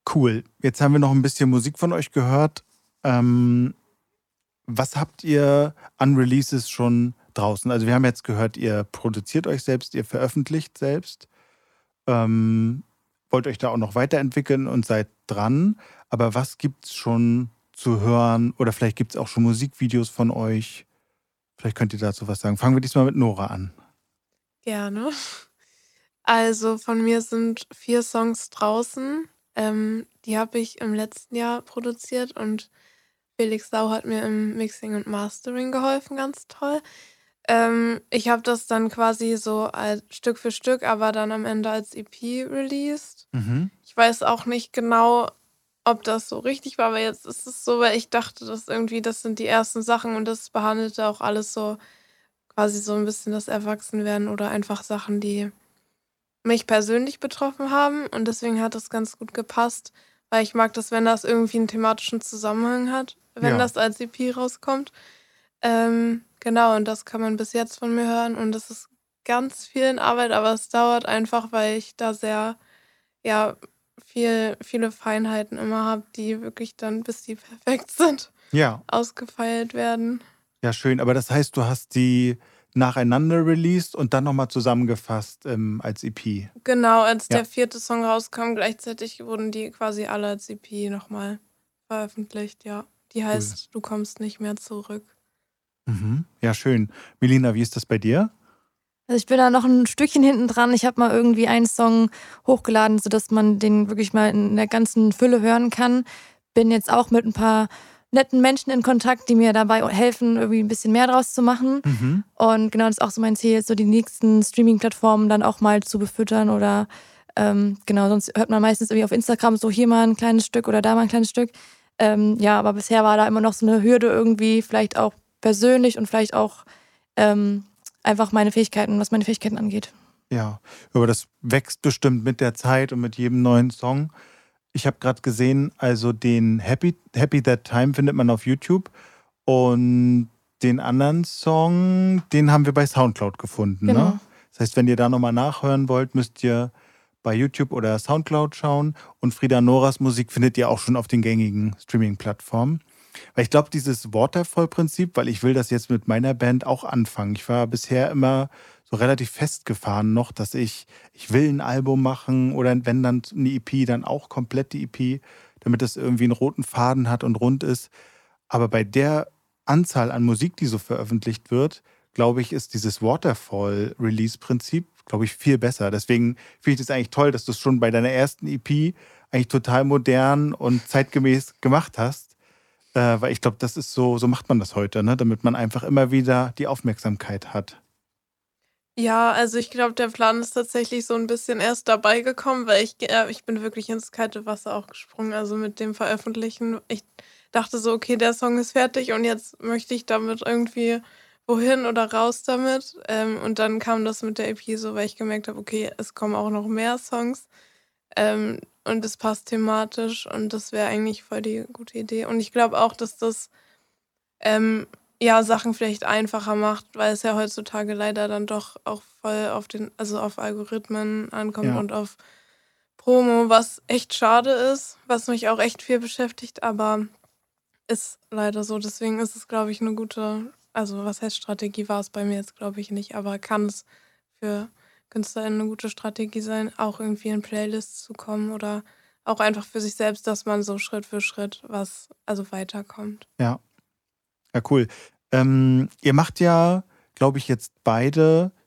Cool. Jetzt haben wir noch ein bisschen Musik von euch gehört. Ähm, Was habt ihr an Releases schon draußen? Also wir haben jetzt gehört, ihr produziert euch selbst, ihr veröffentlicht selbst, ähm, wollt euch da auch noch weiterentwickeln und seid dran. Aber was gibt's schon zu hören? Oder vielleicht gibt's auch schon Musikvideos von euch. Vielleicht könnt ihr dazu was sagen. Fangen wir diesmal mit Nora an. Gerne. Also, von mir sind 4 Songs draußen. Die habe ich im letzten Jahr produziert und Felix Sau hat mir im Mixing und Mastering geholfen, ganz toll. Ich habe das dann quasi so als Stück für Stück, aber dann am Ende als EP released. Mhm. Ich weiß auch nicht genau, ob das so richtig war, aber jetzt ist es so, weil ich dachte, dass irgendwie das sind die ersten Sachen und das behandelte auch alles so quasi so ein bisschen das Erwachsenwerden oder einfach Sachen, die mich persönlich betroffen haben und deswegen hat das ganz gut gepasst, weil ich mag das, wenn das irgendwie 'n thematischen Zusammenhang hat, wenn Ja. das als EP rauskommt. Genau, und das kann man bis jetzt von mir hören und es ist ganz viel in Arbeit, aber es dauert einfach, weil ich da sehr, ja, viele Feinheiten immer habe, die wirklich dann, bis die perfekt sind, Ja. ausgefeilt werden. Ja, schön. Aber das heißt, du hast die nacheinander released und dann nochmal zusammengefasst als EP. Genau, als Ja, der 4. Song rauskam, gleichzeitig wurden die quasi alle als EP noch mal veröffentlicht, ja. Die cool. heißt „Du kommst nicht mehr zurück“. Mhm. Ja, schön. Melina, wie ist das bei dir? Also, ich bin da noch 'n Stückchen hinten dran. Ich habe mal irgendwie einen Song hochgeladen, sodass man den wirklich mal in der ganzen Fülle hören kann. Bin jetzt auch mit 'n paar netten Menschen in Kontakt, die mir dabei helfen, irgendwie 'n bisschen mehr draus zu machen. Mhm. Und genau, das ist auch so mein Ziel, so die nächsten Streaming-Plattformen dann auch mal zu befüttern oder, genau, sonst hört man meistens irgendwie auf Instagram so hier mal 'n kleines Stück oder da mal 'n kleines Stück. Ja, aber bisher war da immer noch so 'ne Hürde irgendwie, vielleicht auch persönlich und vielleicht auch, ähm, einfach was meine Fähigkeiten angeht. Ja, aber das wächst bestimmt mit der Zeit und mit jedem neuen Song. Ich habe gerade gesehen, also den Happy That Time findet man auf YouTube und den anderen Song, den haben wir bei Soundcloud gefunden, ne? Genau. Das heißt, wenn ihr da nochmal nachhören wollt, müsst ihr bei YouTube oder Soundcloud schauen und Frida Noras Musik findet ihr auch schon auf den gängigen Streaming-Plattformen. Weil ich glaube, dieses Waterfall-Prinzip, weil ich will das jetzt mit meiner Band auch anfangen. Ich war bisher immer so relativ festgefahren noch, dass ich will ein Album machen oder wenn dann eine EP, dann auch komplett die EP, damit das irgendwie einen roten Faden hat und rund ist. Aber bei der Anzahl an Musik, die so veröffentlicht wird, glaube ich, ist dieses Waterfall-Release-Prinzip, glaube ich, viel besser. Deswegen finde ich das eigentlich toll, dass du es schon bei deiner ersten EP eigentlich total modern und zeitgemäß gemacht hast. Weil ich glaube, das ist so macht man das heute, ne? Damit man einfach immer wieder die Aufmerksamkeit hat. Ja, also ich glaube, der Plan ist tatsächlich so 'n bisschen erst dabei gekommen, weil ich bin wirklich ins kalte Wasser auch gesprungen, also mit dem Veröffentlichen. Ich dachte so: „Okay, der Song ist fertig und jetzt möchte ich damit irgendwie wohin oder raus damit.“ Und dann kam das mit der EP so, weil ich gemerkt habe: „Okay, es kommen auch noch mehr Songs, und es passt thematisch und das wäre eigentlich voll die gute Idee.“ Und ich glaube auch, dass das ähm, ja, Sachen vielleicht einfacher macht, weil es ja heutzutage leider dann doch auch voll auf Algorithmen ankommt Ja, und auf Promo, was echt schade ist, was mich auch echt viel beschäftigt, aber ist leider so. Deswegen ist es, glaube ich, eine gute, also, was heißt Strategie, war es bei mir jetzt, glaube ich, nicht, aber kann es für KünstlerInnen 'ne gute Strategie sein, auch irgendwie in Playlists zu kommen oder auch einfach für sich selbst, dass man so Schritt für Schritt weiterkommt. ja. Ja, cool. Ihr macht ja, glaube ich, jetzt beide